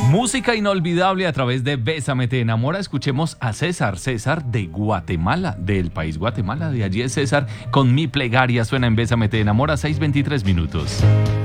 Música inolvidable a través de Bésame te enamora. Escuchemos a César de Guatemala, del país Guatemala. De allí es César con Mi plegaria. Suena en Bésame te enamora, 6:23 minutos.